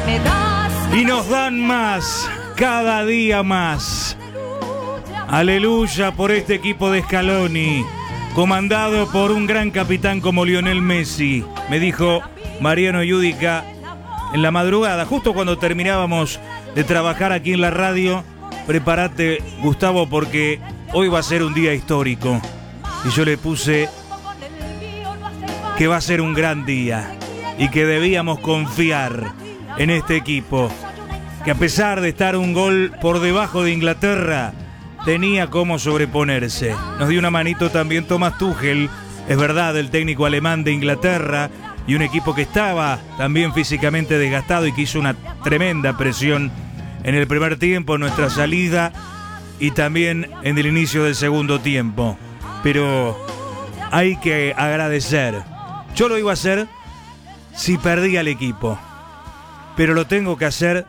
Y nos dan más, cada día más. Aleluya por este equipo de Scaloni, comandado por un gran capitán como Lionel Messi. Me dijo Mariano Yudica en la madrugada, justo cuando terminábamos de trabajar aquí en la radio: prepárate, Gustavo, porque hoy va a ser un día histórico. Y yo le puse que va a ser un gran día y que debíamos confiar en este equipo, que a pesar de estar un gol por debajo de Inglaterra, tenía cómo sobreponerse. Nos dio una manito también Thomas Tuchel, es verdad, el técnico alemán de Inglaterra, y un equipo que estaba también físicamente desgastado y que hizo una tremenda presión en el primer tiempo, en nuestra salida y también en el inicio del segundo tiempo. Pero hay que agradecer. Yo lo iba a hacer si perdía el equipo, pero lo tengo que hacer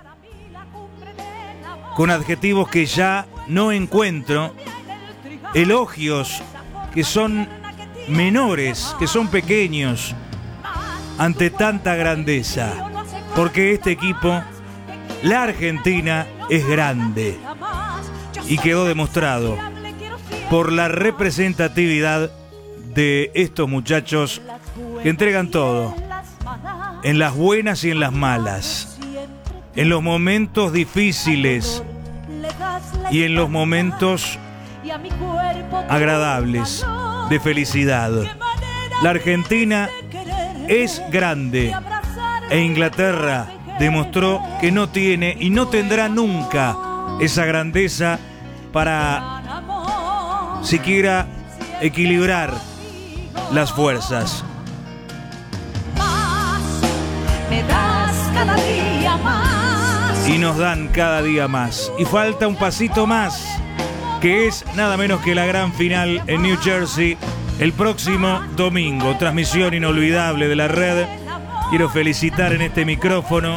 con adjetivos que ya no encuentro, elogios que son menores, que son pequeños ante tanta grandeza, porque este equipo, la Argentina, es grande y quedó demostrado por la representatividad de estos muchachos que entregan todo, en las buenas y en las malas, en los momentos difíciles y en los momentos agradables de felicidad. La Argentina es grande e Inglaterra demostró que no tiene y no tendrá nunca esa grandeza para siquiera equilibrar las fuerzas. Y nos dan cada día más. Y falta un pasito más, que es nada menos que la gran final en New Jersey el próximo domingo. Transmisión inolvidable de la red. Quiero felicitar en este micrófono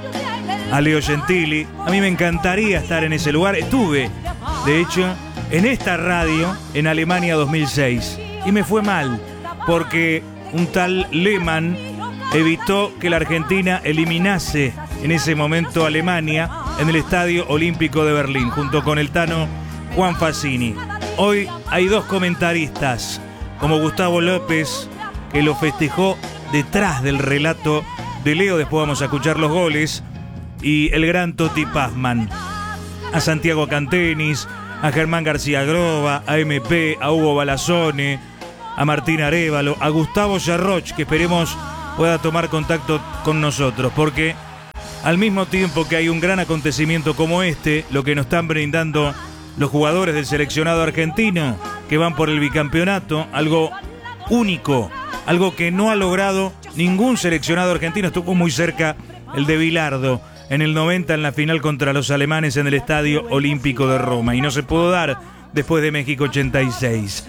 a Leo Gentili. A mí me encantaría estar en ese lugar. Estuve, de hecho, en esta radio en Alemania 2006. Y me fue mal, porque un tal Lehmann evitó que la Argentina eliminase en ese momento a Alemania en el Estadio Olímpico de Berlín, junto con el Tano Juan Fassini. Hoy hay dos comentaristas, como Gustavo López, que lo festejó detrás del relato de Leo, después vamos a escuchar los goles, y el gran Toti Pazman. A Santiago Cantenis, a Germán García Groba, a MP, a Hugo Balazone, a Martín Arévalo, a Gustavo Yarroch, que esperemos pueda tomar contacto con nosotros, porque al mismo tiempo que hay un gran acontecimiento como este, lo que nos están brindando los jugadores del seleccionado argentino, que van por el bicampeonato, algo único, algo que no ha logrado ningún seleccionado argentino. Estuvo muy cerca el de Bilardo en el 90 en la final contra los alemanes en el Estadio Olímpico de Roma, y no se pudo dar después de México 86.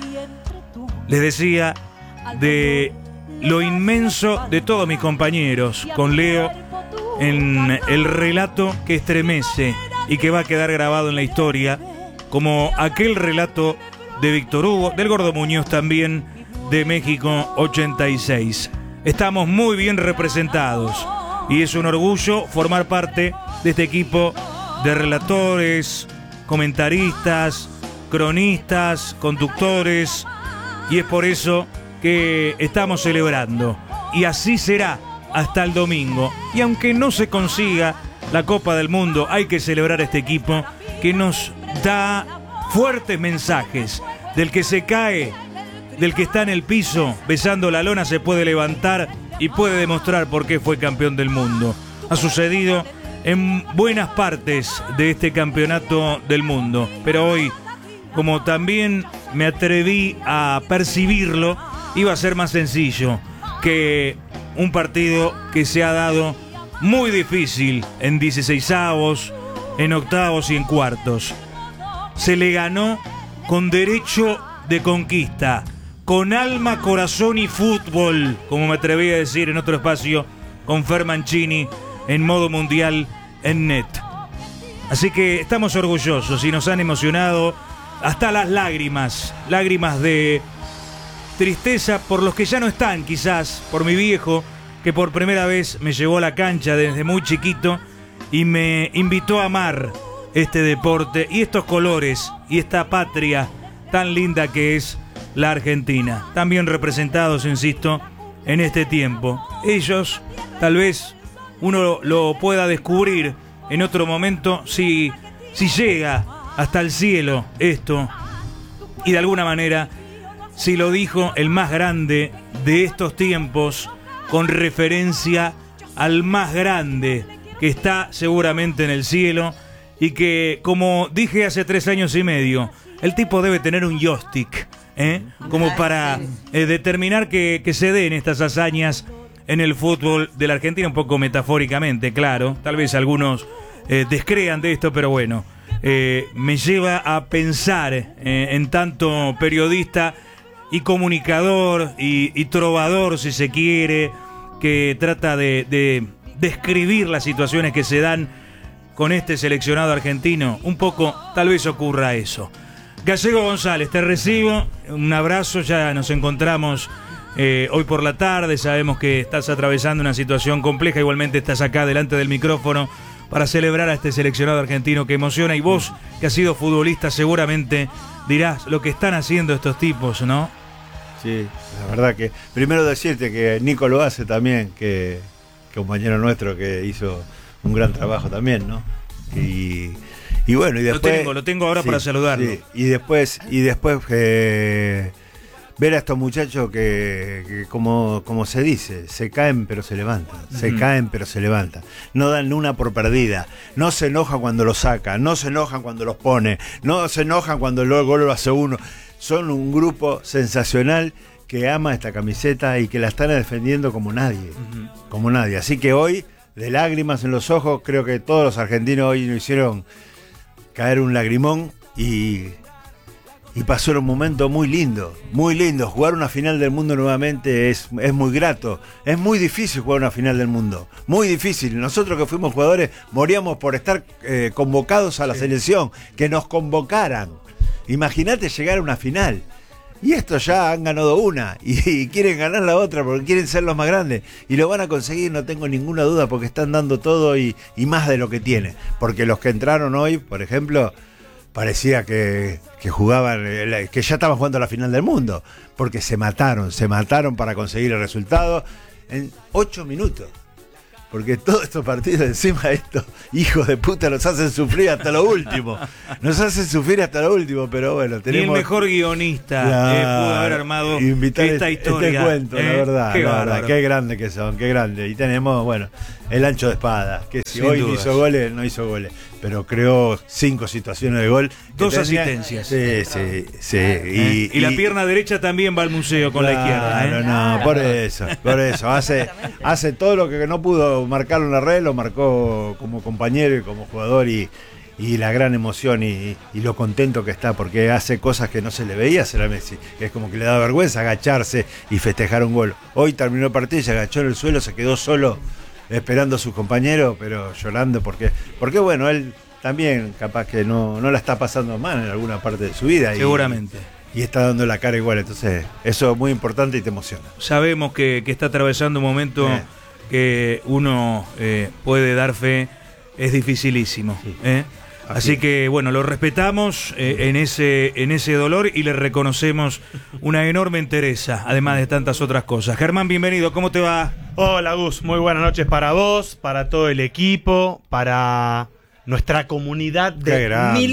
Les decía de lo inmenso de todos mis compañeros, con Leo en el relato que estremece y que va a quedar grabado en la historia, como aquel relato de Víctor Hugo, del Gordo Muñoz también, de México 86. Estamos muy bien representados y es un orgullo formar parte de este equipo de relatores, comentaristas, cronistas, conductores, y es por eso que estamos celebrando, y así será hasta el domingo. Y aunque no se consiga la Copa del Mundo, hay que celebrar este equipo que nos da fuertes mensajes. Del que se cae, del que está en el piso besando la lona, se puede levantar y puede demostrar por qué fue campeón del mundo. Ha sucedido en buenas partes de este campeonato del mundo, pero hoy, como también me atreví a percibirlo, iba a ser más sencillo que un partido que se ha dado muy difícil en 16avos, en octavos y en cuartos. Se le ganó con derecho de conquista, con alma, corazón y fútbol, como me atreví a decir en otro espacio con Fer Mancini en modo mundial en NET. Así que estamos orgullosos y nos han emocionado hasta las lágrimas de tristeza por los que ya no están, quizás, por mi viejo, que que por primera vez me llevó a la cancha desde muy chiquito y me invitó a amar este deporte y estos colores y esta patria tan linda que es la Argentina, también representados, insisto, en este tiempo. Ellos, tal vez uno lo pueda descubrir en otro momento si llega hasta el cielo esto, y de alguna manera, si lo dijo el más grande de estos tiempos, con referencia al más grande que está seguramente en el cielo, y que, como dije hace 3 años y medio, el tipo debe tener un joystick, como para determinar que se den estas hazañas en el fútbol de la Argentina, un poco metafóricamente, claro. Tal vez algunos descrean de esto, pero bueno, me lleva a pensar en tanto periodista y comunicador y trovador, si se quiere, que trata de describir las situaciones que se dan con este seleccionado argentino. Un poco, tal vez ocurra eso. Gallego González, te recibo, un abrazo, ya nos encontramos hoy por la tarde, sabemos que estás atravesando una situación compleja, igualmente estás acá delante del micrófono para celebrar a este seleccionado argentino que emociona, y vos, que has sido futbolista, seguramente dirás lo que están haciendo estos tipos, ¿no? Sí, la verdad que, primero decirte que Nico lo hace también, que compañero nuestro que hizo un gran trabajo también, ¿no? Y bueno, y después lo tengo ahora, sí, para saludarlo. Sí, y después ver a estos muchachos que como se dice, se caen pero se levantan, se caen pero se levantan. No dan una por perdida, no se enojan cuando los sacan, no se enojan cuando los pone, no se enojan cuando el gol lo hace uno. Son un grupo sensacional que ama esta camiseta y que la están defendiendo como nadie, como nadie. Así que hoy, de lágrimas en los ojos, creo que todos los argentinos hoy nos hicieron caer un lagrimón y pasó un momento muy lindo, muy lindo. Jugar una final del mundo nuevamente es muy grato. Es muy difícil jugar una final del mundo, muy difícil. Nosotros que fuimos jugadores moríamos por estar convocados a la selección, que nos convocaran. Imagínate llegar a una final. Y estos ya han ganado una y quieren ganar la otra porque quieren ser los más grandes. Y lo van a conseguir, no tengo ninguna duda, porque están dando todo y más de lo que tienen. Porque los que entraron hoy, por ejemplo, parecía que jugaban, que ya estaban jugando la final del mundo. Porque se mataron para conseguir el resultado en 8 minutos. Porque todos estos partidos, encima de estos hijos de puta, nos hacen sufrir hasta lo último. Pero bueno, tenemos... Y el mejor guionista pudo haber armado esta historia. Este cuento, la verdad, qué grande que son, qué grande. Y tenemos, bueno, el ancho de espada, que si hoy no hizo goles, no hizo goles. Pero creó 5 situaciones de gol. 2 asistencias. Sí. Y la pierna derecha también va al museo con la izquierda. No, por eso. Hace todo lo que no pudo marcarlo en la red, lo marcó como compañero y como jugador, y la gran emoción y lo contento que está, porque hace cosas que no se le veía hacer a Messi. Es como que le da vergüenza agacharse y festejar un gol. Hoy terminó el partido y se agachó en el suelo, se quedó solo esperando a sus compañeros, pero llorando porque bueno, él también capaz que no la está pasando mal en alguna parte de su vida. Seguramente. Y está dando la cara igual, entonces eso es muy importante y te emociona. Sabemos que está atravesando un momento que uno puede dar fe, es dificilísimo. Sí. Así que bueno, lo respetamos en ese dolor y le reconocemos una enorme entereza, además de tantas otras cosas. Germán, bienvenido, ¿cómo te va? Hola Gus, muy buenas noches para vos, para todo el equipo, para nuestra comunidad de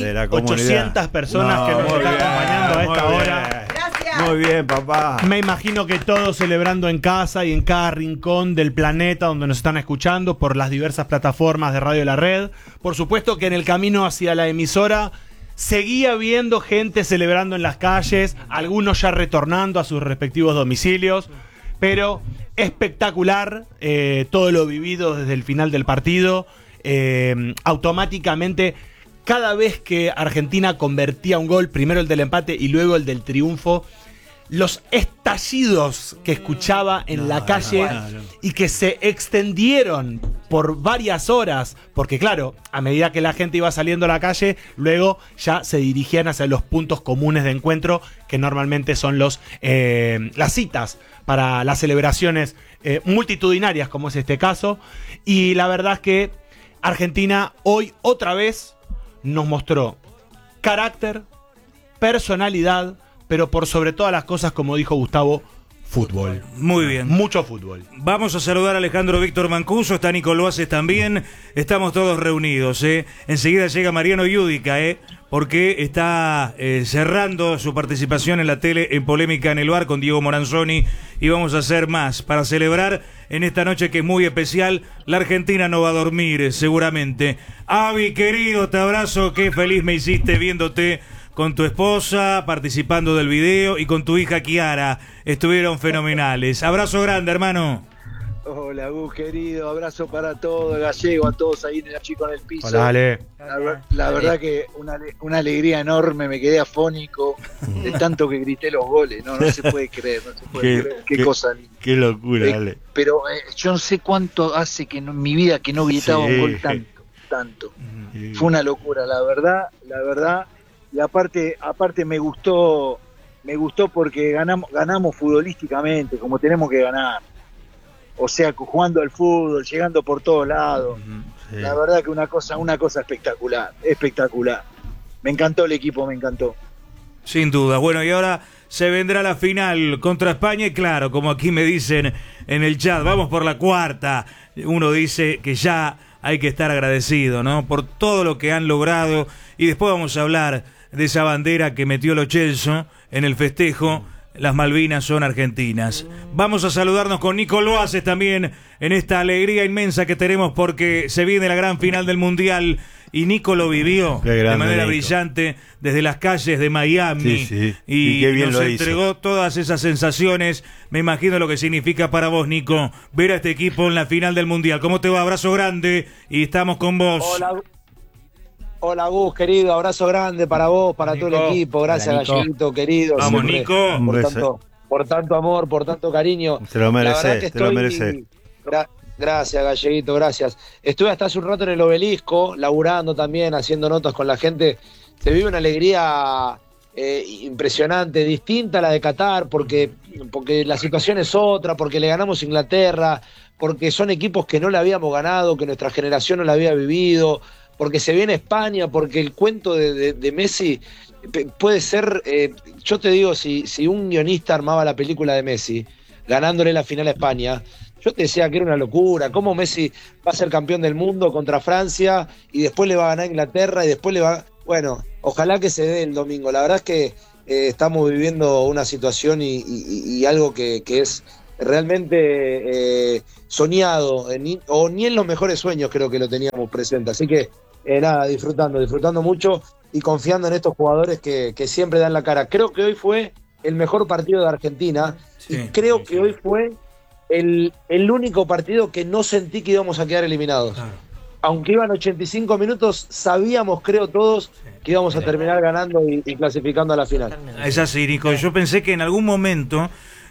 1.800 personas que nos están acompañando a esta hora. Gracias. Muy bien, papá. Me imagino que todos celebrando en casa y en cada rincón del planeta donde nos están escuchando por las diversas plataformas de Radio La Red. Por supuesto que en el camino hacia la emisora seguía viendo gente celebrando en las calles, algunos ya retornando a sus respectivos domicilios, pero espectacular todo lo vivido desde el final del partido. Automáticamente, cada vez que Argentina convertía un gol, primero el del empate y luego el del triunfo, los estallidos que escuchaba en la calle y que se extendieron por varias horas, porque claro, a medida que la gente iba saliendo a la calle, luego ya se dirigían hacia los puntos comunes de encuentro, que normalmente son las citas para las celebraciones multitudinarias, como es este caso. Y la verdad es que Argentina hoy otra vez nos mostró carácter, personalidad, pero por sobre todas las cosas, como dijo Gustavo, fútbol. Muy bien. Mucho fútbol. Vamos a saludar a Alejandro Víctor Mancuso, está Nico Loaces también, estamos todos reunidos. Enseguida llega Mariano Yudica, porque está cerrando su participación en la tele en Polémica en el Bar con Diego Moranzoni, y vamos a hacer más para celebrar en esta noche que es muy especial. La Argentina no va a dormir seguramente. Avi, querido, te abrazo, qué feliz me hiciste viéndote con tu esposa, participando del video, y con tu hija Kiara. Estuvieron fenomenales. Abrazo grande, hermano. Hola, Gus, querido. Abrazo para todos, Gallego, a todos ahí en el chico en el piso. Hola, Ale. La verdad que una alegría enorme, me quedé afónico de tanto que grité los goles. No se puede creer, no se puede creer. Qué cosa linda. Qué locura, Ale. Pero yo no sé cuánto hace que en mi vida que no gritaba un gol tanto. Fue una locura, la verdad. Y aparte me gustó porque ganamos futbolísticamente, como tenemos que ganar. O sea, jugando al fútbol, llegando por todos lados. Sí. La verdad que una cosa espectacular. Me encantó el equipo, me encantó. Sin duda. Bueno, y ahora se vendrá la final contra España, y claro, como aquí me dicen en el chat, vamos por la cuarta. Uno dice que ya hay que estar agradecido, ¿no? Por todo lo que han logrado, y después vamos a hablar de esa bandera que metió Lo Celso en el festejo. Las Malvinas son argentinas. Vamos a saludarnos con Nico Loaces también en esta alegría inmensa que tenemos, porque se viene la gran final del Mundial, y Nico lo vivió de manera brillante desde las calles de Miami. Sí. Y qué bien nos lo entregó hizo. Todas esas sensaciones. Me imagino lo que significa para vos, Nico, ver a este equipo en la final del Mundial. ¿Cómo te va? Abrazo grande, y estamos con vos. Hola Gus, querido, abrazo grande para vos, para Nico, todo el equipo. Gracias, Galleguito, querido. Vamos, siempre, Nico. Por tanto amor, por tanto cariño. Te lo mereces, Gracias, Galleguito, gracias. Estuve hasta hace un rato en el Obelisco, laburando también, haciendo notas con la gente. Se vive una alegría impresionante, distinta a la de Qatar, porque la situación es otra, porque le ganamos a Inglaterra, porque son equipos que no le habíamos ganado, que nuestra generación no la había vivido, porque se viene España, porque el cuento de Messi puede ser, yo te digo, si un guionista armaba la película de Messi, ganándole la final a España, yo te decía que era una locura, cómo Messi va a ser campeón del mundo contra Francia, y después le va a ganar a Inglaterra, y después le va... Bueno, ojalá que se dé el domingo. La verdad es que estamos viviendo una situación y algo que es realmente soñado, o ni en los mejores sueños creo que lo teníamos presente. Así que nada, disfrutando mucho y confiando en estos jugadores que siempre dan la cara. Creo que hoy fue el mejor partido de Argentina, y creo que hoy fue el único partido que no sentí que íbamos a quedar eliminados. Claro. Aunque iban 85 minutos, sabíamos, creo todos, que íbamos a terminar ganando y clasificando a la final. Es así, Nico. Yo pensé que en algún momento,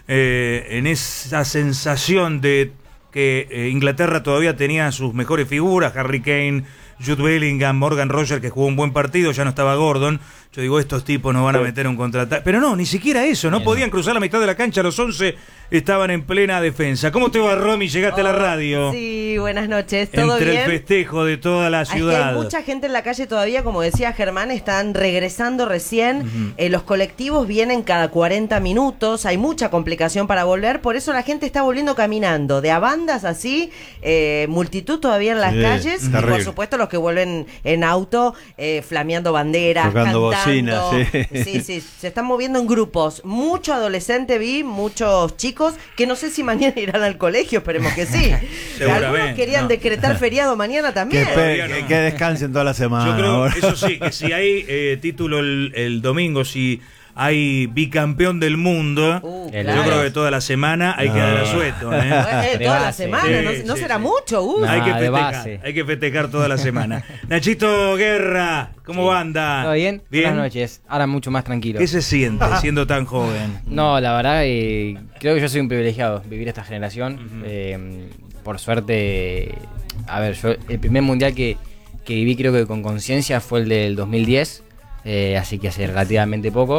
en esa sensación de que Inglaterra todavía tenía sus mejores figuras, Harry Kane, Jude Bellingham, Morgan Rogers, que jugó un buen partido, ya no estaba Gordon. Yo digo, estos tipos nos van a meter un contraataque. Pero no, ni siquiera eso, no podían cruzar la mitad de la cancha, los 11 estaban en plena defensa. ¿Cómo te va, Romy? Llegaste a la radio. Sí, buenas noches, ¿todo Entre bien? El festejo de toda la ciudad. Hay mucha gente en la calle todavía, como decía Germán, están regresando recién. Los colectivos vienen cada 40 minutos, hay mucha complicación para volver, por eso la gente está volviendo caminando, de a bandas así, multitud todavía en las calles, y por supuesto los que vuelven en auto, flameando banderas, tocando cantando. Bocina, sí, se están moviendo en grupos. Mucho adolescente vi, muchos chicos que no sé si mañana irán al colegio, esperemos que sí. Algunos querían decretar feriado mañana también. Que descansen toda la semana. Yo creo, eso sí, que si hay título el domingo, si hay bicampeón del mundo, claro. Yo creo que toda la semana hay que dar asueto. Toda la semana, no será mucho. Hay que festejar toda la semana. Nachito Guerra, ¿cómo anda? ¿Todo bien? Buenas noches, ahora mucho más tranquilo. ¿Qué se siente siendo tan joven? No, la verdad, creo que yo soy un privilegiado vivir esta generación. Por suerte, a ver, yo el primer mundial que viví creo que con conciencia fue el del 2010, así que hace relativamente poco.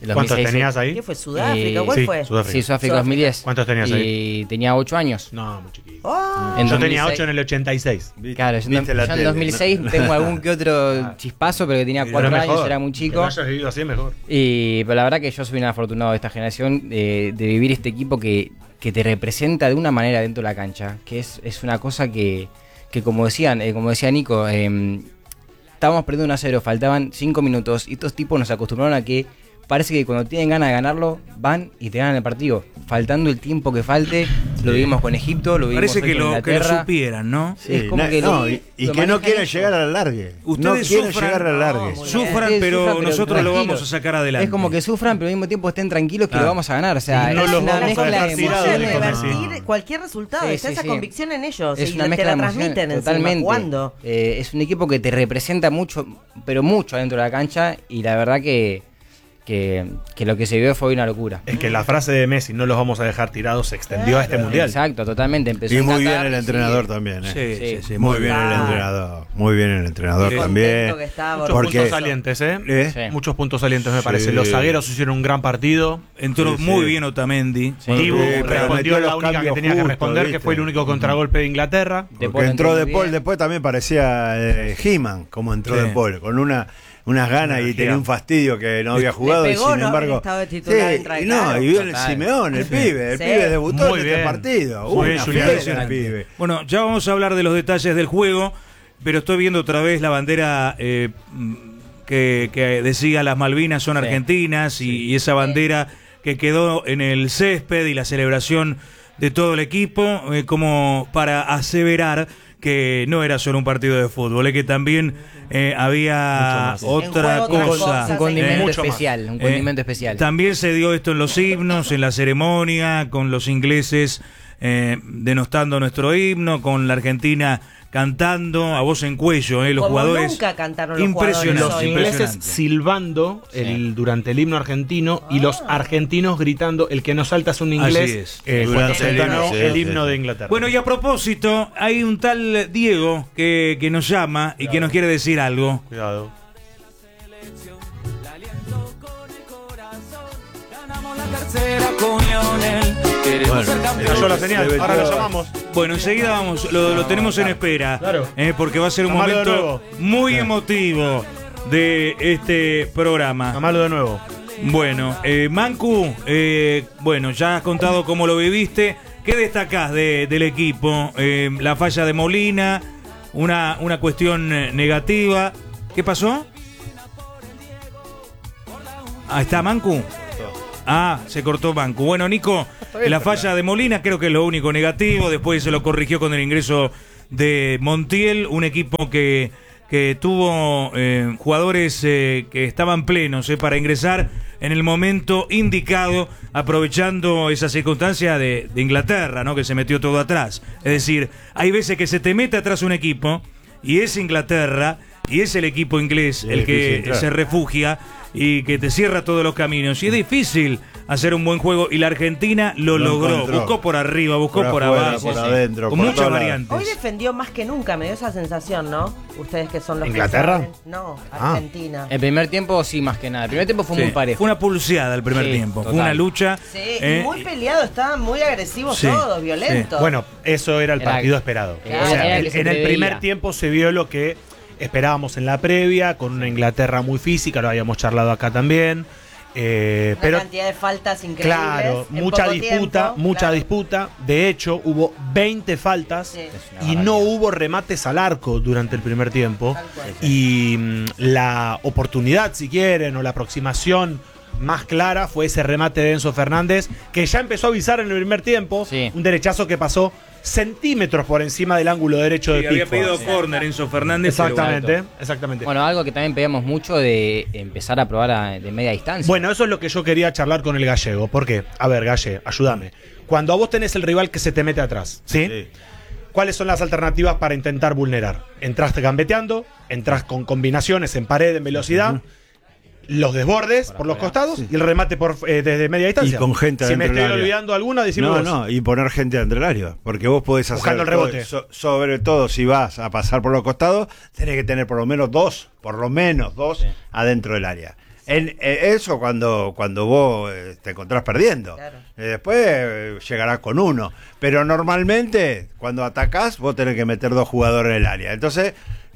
El ¿Cuántos 2006, tenías ahí? ¿Qué fue? ¿Sudáfrica? ¿Cuál sí, fue? Sudáfrica. Sí, Sudáfrica 2010. ¿Cuántos tenías ahí? Y tenía 8 años. No, muy chiquito. Oh. En Yo tenía 2006. 8 en el 86. Claro, yo ¿Viste la en tele? 2006 tengo algún que otro chispazo, pero que tenía 4 Pero años, mejor. era muy Que chico. no hayas vivido así, mejor. Pero la verdad que yo soy un afortunado de esta generación de vivir este equipo que te representa de una manera dentro de la cancha, que es una cosa que como decía Nico, estábamos perdiendo 1-0, faltaban 5 minutos y estos tipos nos acostumbraron a que parece que cuando tienen ganas de ganarlo, van y te ganan el partido. Faltando el tiempo que falte, lo vivimos con Egipto, lo vivimos Parece hoy que con lo Inglaterra. supieran, ¿no? Sí, es como que no, lo- y lo que no manejan quieren ellos. llegar al largue. Ustedes no quieren sufran. llegar al largue. Sufran, Sí, pero sufran, pero nosotros lo tranquilos. vamos a sacar adelante. Es como que sufran, pero al mismo tiempo estén tranquilos que Claro. lo vamos a ganar. O sea, Y no es los una vamos a mezcla dejar de tirados De de emociones. revertir cualquier resultado, Sí, está sí, esa sí. convicción en ellos Es y una te mezcla la de emociones, transmiten encima, totalmente. jugando. Es un equipo que te representa mucho, pero mucho adentro de la cancha, y la verdad que lo que se vio fue una locura. Es que la frase de Messi, no los vamos a dejar tirados, se extendió a este mundial. Exacto, totalmente. Empezó Y en muy bien Qatar, el y entrenador sigue. también. Sí, sí, sí, Muy bien el bien. entrenador. Muy bien el entrenador Qué también. contento que estaba, Muchos Porque- puntos salientes, ¿eh? ¿Eh? Sí. Muchos puntos salientes, me Sí. parece. Los zagueros hicieron un gran partido. Entró Sí, muy sí. bien Otamendi. Sí. Dibu pero respondió metió la los única que cambios tenía que justos, responder, que ¿viste? fue el único contragolpe de Inglaterra. De Porque Paul entró entró De muy Paul, bien. después también parecía He-Man, como entró Sí. De Paul, con unas ganas y Energía. tenía un fastidio que no había jugado pegó, y sin no haber embargo. estado de titular en y no, Trajano. y viene Total. Simeone, el Sí. pibe debutó Muy en este bien. partido. Muy bien, Una Julián. fiera el Impresionante. pibe. Bueno, ya vamos a hablar de los detalles del juego, pero estoy viendo otra vez la bandera que decía las Malvinas son Sí. argentinas y esa bandera que quedó en el césped y la celebración de todo el equipo, como para aseverar que no era solo un partido de fútbol, que también había Mucho más. otra En juego otras cosa. cosas, Un condimento Mucho más. especial, un condimento especial. También se dio esto en los himnos, en la ceremonia, con los ingleses denostando nuestro himno, con la Argentina cantando a voz en cuello, los Como jugadores. nunca cantaron los Impresionante, jugadores Los hoy. ingleses impresionante. silbando durante el himno argentino y los argentinos gritando, el que no salta es un inglés, Así es. cuando Durante se el entonó himno, sí, el sí, himno sí. de Inglaterra. Bueno, y a propósito, hay un tal Diego que nos llama y que nos quiere decir algo. Cuidado. Cayó la señal, se ahora lo metió- llamamos. Bueno, enseguida vamos, lo tenemos en espera, Claro. porque va a ser un Llamalo de momento nuevo. muy emotivo de este programa. Llamalo de nuevo. Bueno, Mancu, bueno, ya has contado cómo lo viviste. ¿Qué destacás del equipo? La falla de Molina, una cuestión negativa. ¿Qué pasó? Ah, ¿está Mancu? Ah, se cortó Mancu. Bueno, Nico, la falla de Molina creo que es lo único negativo. Después se lo corrigió con el ingreso de Montiel, un equipo que tuvo jugadores que estaban plenos para ingresar en el momento indicado, aprovechando esa circunstancia de Inglaterra, ¿no? Que se metió todo atrás. Es decir, hay veces que se te mete atrás un equipo y es Inglaterra y es el equipo inglés el que difícil entrar. se refugia y que te cierra todos los caminos. Y es difícil hacer un buen juego y la Argentina lo logró. encontró. Buscó por arriba, buscó por afuera, abajo, por adentro, con por muchas todos lados. variantes. Hoy defendió más que nunca, me dio esa sensación, ¿no? Ustedes que son los que ¿Inglaterra? saben. No, Argentina. El primer tiempo sí, más que nada. El primer tiempo fue Sí, muy parejo. fue una pulseada el primer Sí, tiempo. Fue total. una lucha. Sí, eh, y muy peleado, estaban muy agresivos Sí, todos, violentos. Bueno, eso era el Era- partido esperado. era- O sea, era en que se en el preveía. primer tiempo se vio lo que esperábamos en la previa, con una Inglaterra muy física, lo habíamos charlado acá también. Una Pero cantidad de faltas increíbles. claro, en mucha poco disputa, tiempo, mucha claro. disputa. De hecho, hubo 20 faltas Sí. y no hubo remates al arco durante el primer tiempo. Tal cual. Y la oportunidad, si quieren, o la aproximación más clara fue ese remate de Enzo Fernández, que ya empezó a avisar en el primer tiempo. Sí. Un derechazo que pasó centímetros por encima del ángulo derecho Sí, de había Pickford. pedido córner Enzo Fernández. pero Exactamente, exactamente. Bueno, algo que también pedíamos mucho de empezar a probar de media distancia. Bueno, eso es lo que yo quería charlar con el gallego. ¿Por qué? A ver, Galle, ayúdame. Cuando a vos tenés el rival que se te mete atrás, ¿sí? Sí. ¿Cuáles son las alternativas para intentar vulnerar? Entraste gambeteando, entras con combinaciones en pared, en velocidad, los desbordes por los costados y el remate desde media distancia. Y con gente Si me adentro estoy del área. olvidando alguna, decime No, vos. no, y poner gente dentro del área. Porque vos podés hacer. Buscando el rebote. Sobre todo si vas a pasar por los costados, tenés que tener por lo menos dos adentro del área. Eso cuando vos te encontrás perdiendo. Claro. Después llegarás con uno. Pero normalmente, cuando atacás, vos tenés que meter 2 jugadores en el área. Entonces,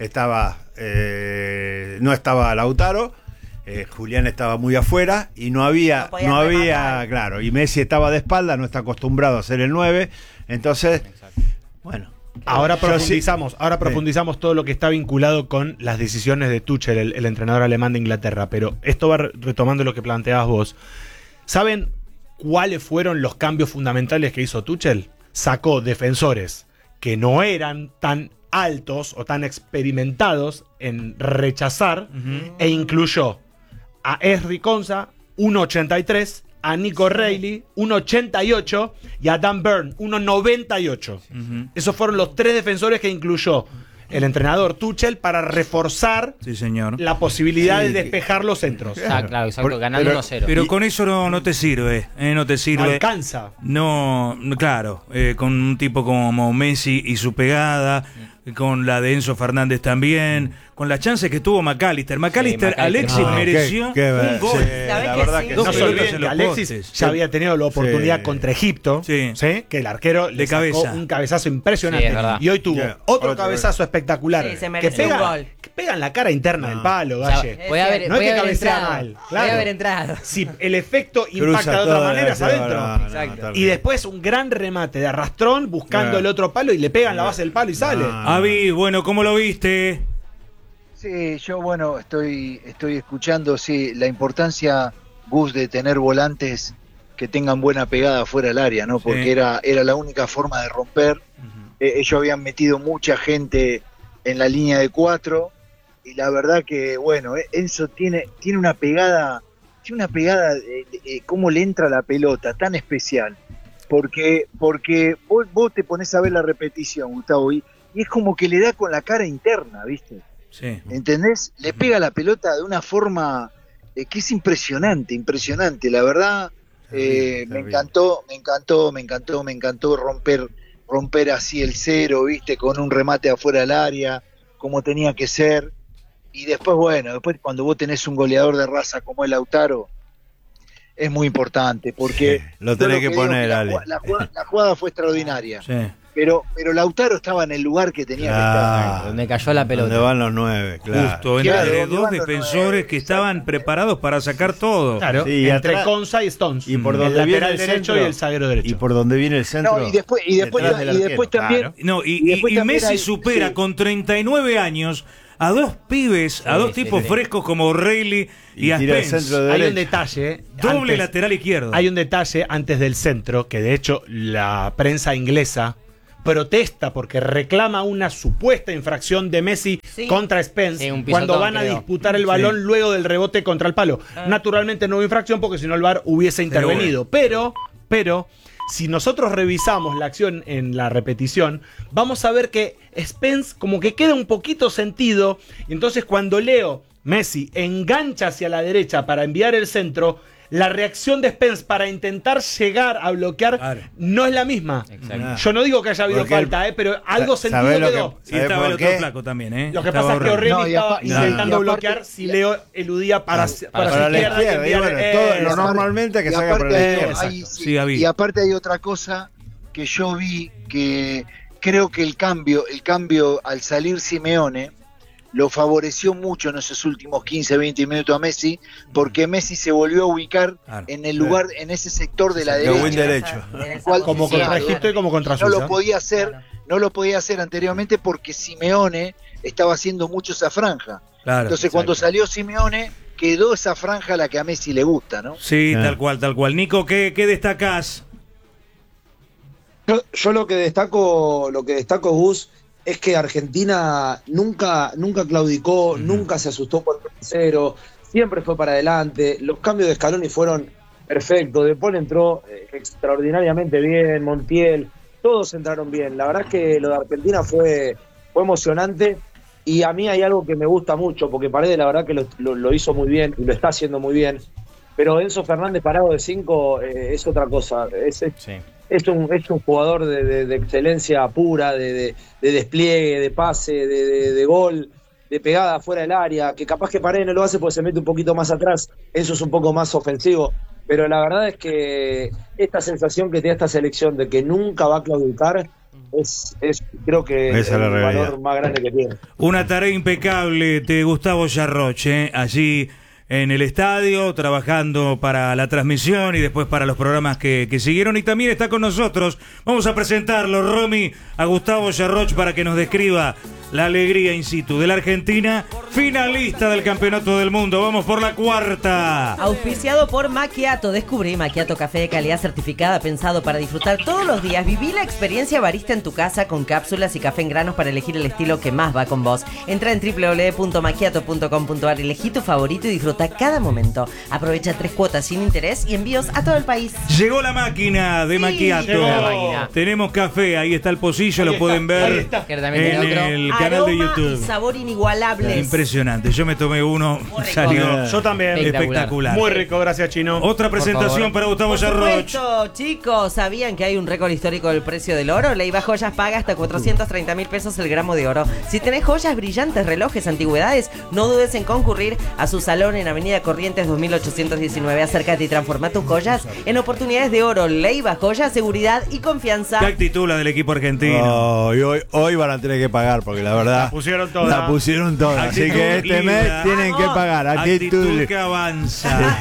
no estaba Lautaro, Julián estaba muy afuera y no había, claro, y Messi estaba de espalda, no está acostumbrado a ser el 9. Entonces, bueno. Ahora profundizamos todo lo que está vinculado con las decisiones de Tuchel, el entrenador alemán de Inglaterra. Pero esto va retomando lo que planteabas vos. ¿Saben cuáles fueron los cambios fundamentales que hizo Tuchel? Sacó defensores que no eran tan altos o tan experimentados en rechazar e incluyó a Ezri Konsa, 1.83, a Nico Reilly, 1.88 y a Dan Burn, 1.98. Esos fueron los 3 defensores que incluyó el entrenador Tuchel para reforzar la posibilidad de despejar los centros. Claro, exacto, ganando 1-0. Pero con eso no te sirve, no te sirve. No alcanza. No, claro, con un tipo como Messi y su pegada, con la de Enzo Fernández también, con las chances que tuvo McAllister. Alexis mereció un gol. La verdad que no se olviden que Alexis ya había tenido la oportunidad contra Egipto, que el arquero le sacó un cabezazo impresionante. Y hoy tuvo otro cabezazo espectacular. Sí, se merece un gol. Que pega en la cara interna del palo, Galle. No es que cabecea mal. Puede haber entrado. Si el efecto impacta de otra manera, es adentro. Exacto. Y después un gran remate de arrastrón buscando el otro palo y le pega en la base del palo y sale. Avi, bueno, ¿cómo lo viste? Sí, yo estoy escuchando la importancia, Gus, de tener volantes que tengan buena pegada fuera del área, ¿no? Porque era la única forma de romper. Ellos habían metido mucha gente en la línea de 4 y la verdad que, Enzo tiene una pegada, cómo le entra la pelota, tan especial. Porque vos te pones a ver la repetición, Gustavo, y es como que le da con la cara interna, ¿viste? Sí. ¿Entendés? Le pega la pelota de una forma que es impresionante, la verdad. Me encantó romper así el 0, ¿viste? Con un remate afuera del área, como tenía que ser. Y después cuando vos tenés un goleador de raza como el Lautaro, es muy importante, porque lo tenés que poner, Ale. La jugada fue extraordinaria. Sí. Pero Lautaro estaba en el lugar que tenía que estar. Donde cayó la pelota. Donde van los 9, claro. Justo, entre 2 defensores que estaban preparados para sacar todo. Claro, entre Konsa y Stones. Y por donde el viene lateral el derecho centro, y el zaguero derecho. Y por donde viene el centro. No, y después también. Claro. No, y Messi supera con 39 años a 2 pibes, a 2 tipos frescos como Reilly y a Spence. Hay un detalle. Doble lateral izquierdo. Hay un detalle antes del centro que de hecho la prensa inglesa protesta porque reclama una supuesta infracción de Messi contra Spence cuando van a disputar el balón luego del rebote contra el palo. Naturalmente no hubo infracción porque si no el VAR hubiese intervenido. Pero si nosotros revisamos la acción en la repetición, vamos a ver que Spence como que queda un poquito sentido y entonces cuando Messi engancha hacia la derecha para enviar el centro, la reacción de Spence para intentar llegar a bloquear no es la misma. Exacto. Yo no digo que haya habido falta, pero algo sentido quedó. Y estaba el otro flaco también, Lo que pasa es que O'Reilly estaba intentando bloquear si Leo eludía para su izquierda. Lo normalmente que salga para la izquierda. Y aparte hay otra cosa que yo vi, que creo que el cambio al salir Simeone lo favoreció mucho en esos últimos 15-20 minutos a Messi, porque Messi se volvió a ubicar en el lugar, en ese sector de la derecha. Como contra Egipto y como contra Suiza. No lo podía hacer anteriormente porque Simeone estaba haciendo mucho esa franja. Claro, entonces cuando salió Simeone, quedó esa franja la que a Messi le gusta, ¿no? Sí, tal cual. Nico, ¿qué destacás? Yo lo que destaco, Gus, es que Argentina nunca claudicó, nunca se asustó por el 0, siempre fue para adelante. Los cambios de Scaloni fueron perfectos. De Paul entró extraordinariamente bien, Montiel, todos entraron bien. La verdad es que lo de Argentina fue emocionante y a mí hay algo que me gusta mucho, porque Paredes la verdad que lo hizo muy bien y lo está haciendo muy bien. Pero Enzo Fernández parado de 5 es otra cosa. Es un jugador de excelencia pura, de despliegue, de pase, de gol. de pegada fuera del área, que capaz que Paredes no lo hace porque se mete un poquito más atrás, eso es un poco más ofensivo, pero la verdad es que esta sensación que tiene esta selección de que nunca va a claudicar es creo que esa es el la realidad. valor más grande que tiene. Una tarea impecable de Gustavo Yarroch, allí en el estadio, trabajando para la transmisión y después para los programas que siguieron. Y también está con nosotros, vamos a presentarlo, Romy, a Gustavo Yarroch para que nos describa la alegría in situ de la Argentina, finalista del Campeonato del Mundo. Vamos por la cuarta. Auspiciado por Macchiato. Descubrí Macchiato, café de calidad certificada, pensado para disfrutar todos los días. Viví la experiencia barista en tu casa con cápsulas y café en granos para elegir el estilo que más va con vos. Entra en www.macchiato.com.ar, elegí tu favorito y disfruta cada momento. Aprovecha 3 cuotas sin interés y envíos a todo el país. Llegó la máquina de Macchiato. llegó la máquina. Tenemos café, ahí está el pocillo, lo pueden ver Que también tiene en otro. el canal de Aroma YouTube. y sabor inigualables. Impresionante. Yo me tomé uno, salió Yo también. espectacular. Muy rico, gracias, Chino. Otra presentación favor. para Gustavo Por Yarroch. supuesto, chicos, ¿sabían que hay un récord histórico del precio del oro? Leiva Joyas paga hasta 430.000 pesos el gramo de oro. Si tenés joyas brillantes, relojes, antigüedades, no dudes en concurrir a su salón en Avenida Corrientes 2819. Acércate y transforma tus joyas en oportunidades de oro. Leiva Joyas, seguridad y confianza. ¿Qué actitud la del equipo argentino? Oh, y hoy van a tener que pagar porque la verdad La pusieron toda. la pusieron toda. Así Actitud que este Libra. mes tienen que pagar. Actitud que avanza.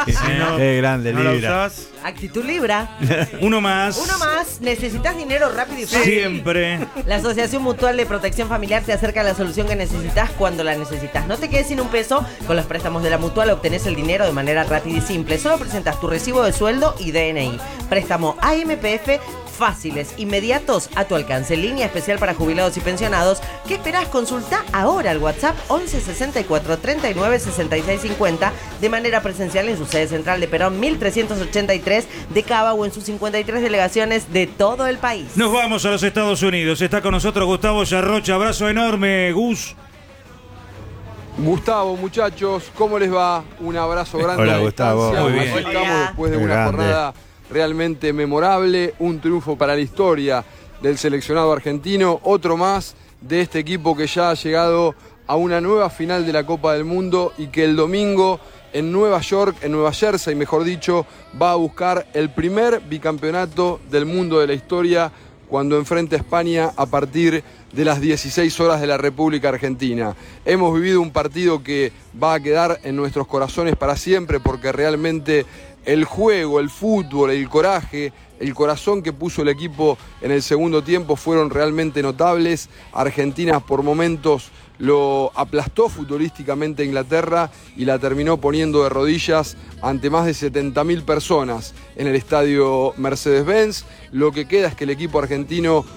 Qué grande, ¿No la Libra. usás? Actitud Libra. Uno más. Uno más. ¿Necesitas dinero rápido y fácil? Siempre. La Asociación Mutual de Protección Familiar te acerca a la solución que necesitas cuando la necesitas. No te quedes sin un peso. Con los préstamos de la Mutual obtenés el dinero de manera rápida y simple. Solo presentas tu recibo de sueldo y DNI. Préstamo AMPF, fáciles, inmediatos, a tu alcance. Línea especial para jubilados y pensionados. ¿Qué esperás? Consulta ahora al WhatsApp 11 64 39 66 50 de manera presencial en su sede central de Perón 1383 de Cava o en sus 53 delegaciones de todo el país. Nos vamos a los Estados Unidos. Está con nosotros Gustavo Yarroch. Abrazo enorme, Gus. Gustavo, muchachos, ¿cómo les va? Un abrazo grande. Hola, a la Gustavo. distancia. Muy bien. Aquí estamos Hola. después de Qué una grande. jornada realmente memorable, un triunfo para la historia del seleccionado argentino, otro más de este equipo que ya ha llegado a una nueva final de la Copa del Mundo y que el domingo en Nueva York, en Nueva Jersey, mejor dicho, va a buscar el primer bicampeonato del mundo de la historia cuando enfrente a España a partir de las 16 horas de la República Argentina. Hemos vivido un partido que va a quedar en nuestros corazones para siempre porque realmente el juego, el fútbol, el coraje, el corazón que puso el equipo en el segundo tiempo fueron realmente notables. Argentina por momentos lo aplastó futbolísticamente a Inglaterra y la terminó poniendo de rodillas ante más de 70.000 personas en el estadio Mercedes-Benz. Lo que queda es que el equipo argentino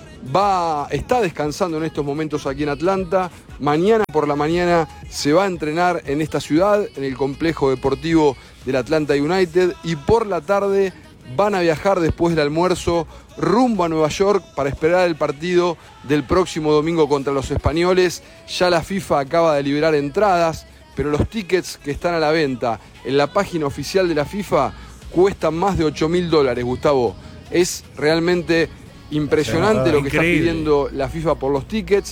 está descansando en estos momentos aquí en Atlanta. Mañana por la mañana se va a entrenar en esta ciudad, en el complejo deportivo del Atlanta United, y por la tarde van a viajar después del almuerzo rumbo a Nueva York para esperar el partido del próximo domingo contra los españoles. Ya la FIFA acaba de liberar entradas, pero los tickets que están a la venta en la página oficial de la FIFA cuestan más de $8.000, Gustavo. Es realmente impresionante lo que está Increíble. pidiendo la FIFA por los tickets.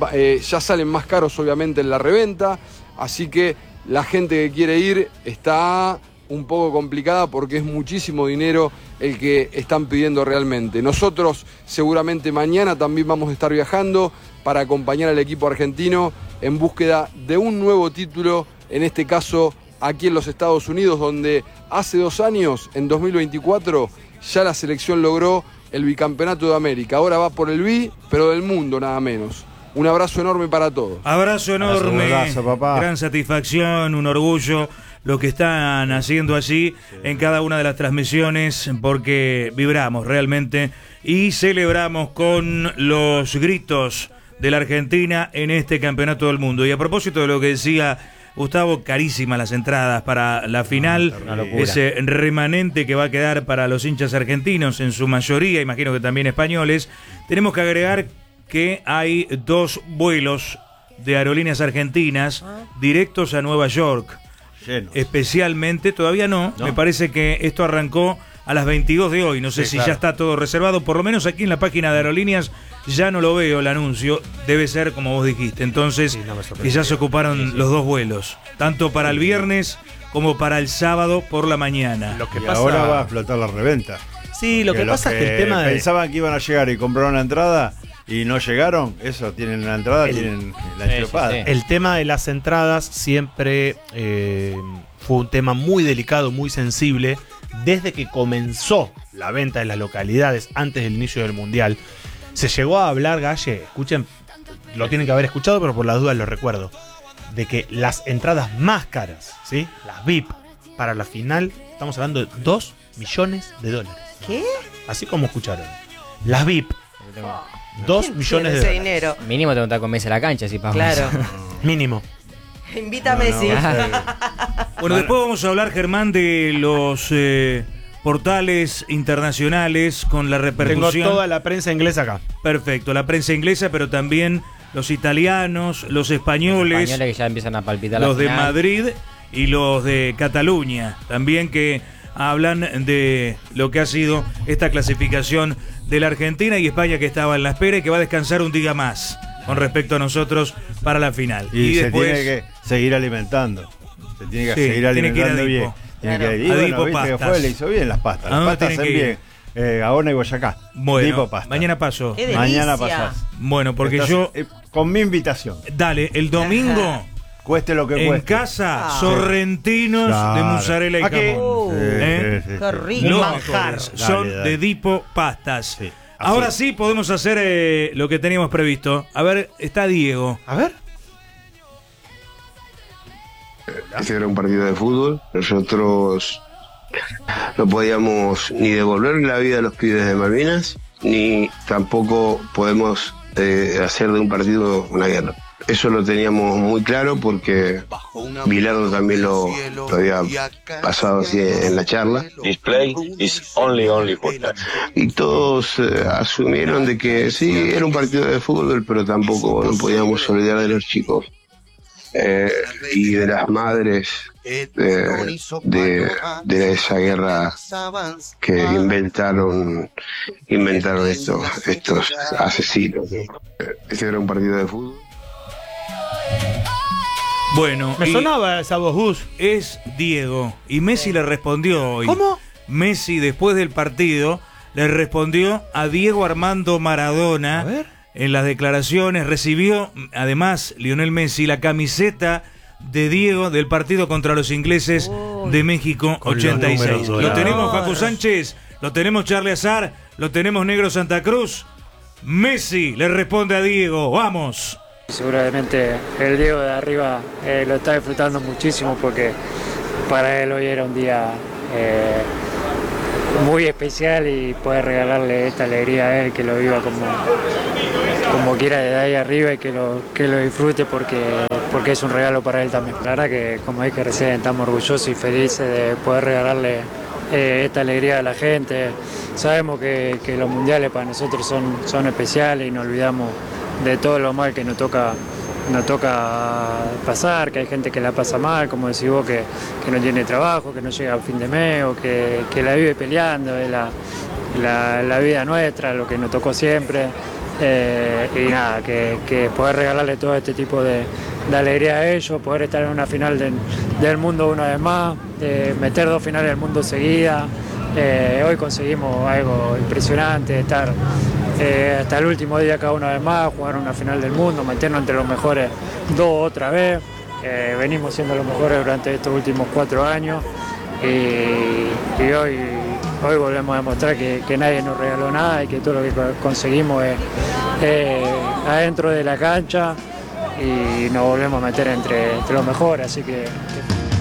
Ya salen más caros obviamente en la reventa, así que la gente que quiere ir está un poco complicada porque es muchísimo dinero el que están pidiendo realmente. Nosotros seguramente mañana también vamos a estar viajando para acompañar al equipo argentino en búsqueda de un nuevo título, en este caso aquí en los Estados Unidos, donde hace 2 años, en 2024, ya la selección logró el bicampeonato de América. Ahora va por el pero del mundo nada menos. Un abrazo enorme para todos. Abrazo enorme. Un abrazo, papá. Gran satisfacción, un orgullo lo que están haciendo allí en cada una de las transmisiones, porque vibramos realmente y celebramos con los gritos de la Argentina en este campeonato del mundo. Y a propósito de lo que decía Gustavo, carísimas las entradas para la final, ese remanente que va a quedar para los hinchas argentinos, en su mayoría, imagino que también españoles. Tenemos que agregar que hay 2 vuelos de aerolíneas argentinas directos a Nueva York. Llenos. Especialmente, todavía no, me parece que esto arrancó a las 22 de hoy, no sé si ya está todo reservado, por lo menos aquí en la página de aerolíneas Ya no lo veo el anuncio, debe ser como vos dijiste. Entonces, que ya se ocuparon los dos vuelos, tanto para el viernes como para el sábado por la mañana. Lo que pasa... ahora va a explotar la reventa. Sí, lo que pasa es que el tema de... pensaban que iban a llegar y compraron la entrada y no llegaron, eso, tienen la entrada, tienen la enchupada. Sí. El tema de las entradas siempre fue un tema muy delicado, muy sensible, desde que comenzó la venta en las localidades antes del inicio del Mundial. Se llegó a hablar, Galle, escuchen, lo tienen que haber escuchado, pero por las dudas lo recuerdo, de que las entradas más caras, ¿sí? Las VIP, para la final, estamos hablando de $2 millones. ¿Qué? Así como escucharon. Las VIP, 2 millones de ese dólares. dinero. Mínimo te montas con Messi a la cancha, si pagamos. Claro. Mínimo. Invita a Messi. Bueno, después vamos a hablar, Germán, de los portales internacionales con la repercusión. Tengo toda la prensa inglesa acá. Perfecto, la prensa inglesa, pero también los italianos, los españoles, Que ya empiezan a palpitar los la de final. Madrid y los de Cataluña, también que hablan de lo que ha sido esta clasificación de la Argentina y España, que estaba en la espera y que va a descansar un día más con respecto a nosotros para la final. Y se después tiene que seguir alimentando. Se tiene que Sí, seguir tiene que ir a alimentando Dipo. bien. Tiene Claro. que ir. Y A bueno, Dipo viste que Pastas. fue, le hizo bien las pastas. ¿A Las dónde pastas tienen hacen que bien. Gaona y Boyacá. Bueno, Dipo Pastas. mañana paso. ¡Qué delicia! Mañana pasás. Bueno, porque Estás, yo... con mi invitación. Dale, el domingo... Cueste lo que En cueste. casa, Ah. sorrentinos Claro. de mozzarella y ¿A qué? jamón. Sí, sí, Qué sí. rico. Los manjar. mejores son Dale, dale. de Dipo Pastas. Sí, así Ahora es. sí podemos hacer lo que teníamos previsto. A ver, está Diego. A ver. Este era un partido de fútbol. Nosotros no podíamos ni devolver la vida a los pibes de Malvinas, ni tampoco podemos hacer de un partido una guerra. Eso lo teníamos muy claro porque Bilardo también lo había pasado así en la charla. This play is only for that. Y todos asumieron de que sí, era un partido de fútbol, pero tampoco nos podíamos olvidar de los chicos. Y de las madres de esa guerra que inventaron estos asesinos. Este era un partido de fútbol. Bueno, Me y sonaba esa voz, Gus. es Diego. Y Messi le respondió hoy. ¿Cómo? Messi, después del partido, le respondió a Diego Armando Maradona. A ver. En las declaraciones recibió, además, Lionel Messi, la camiseta de Diego del partido contra los ingleses de México Con los 86. números Lo dorados. tenemos Facu Sánchez, lo tenemos Charlie Azar, lo tenemos Negro Santa Cruz. Messi le responde a Diego, vamos. Seguramente el Diego de arriba lo está disfrutando muchísimo porque para él hoy era un día muy especial y poder regalarle esta alegría a él, que lo viva como quiera desde ahí arriba y que lo disfrute porque es un regalo para él también. La verdad que, como dije recién, estamos orgullosos y felices de poder regalarle esta alegría a la gente. Sabemos que los mundiales para nosotros son especiales y nos olvidamos de todo lo mal que nos toca pasar, que hay gente que la pasa mal, como decís vos, que no tiene trabajo, que no llega al fin de mes o que la vive peleando, es la vida nuestra, lo que nos tocó siempre. Y nada, que poder regalarle todo este tipo de alegría a ellos, poder estar en una final del mundo una vez más, meter 2 finales del mundo seguidas. Hoy conseguimos algo impresionante, estar hasta el último día cada una vez más, jugar una final del mundo, meternos entre los mejores 2 otra vez. Venimos siendo los mejores durante estos últimos 4 años y hoy volvemos a demostrar que nadie nos regaló nada y que todo lo que conseguimos es adentro de la cancha y nos volvemos a meter entre los mejores, así que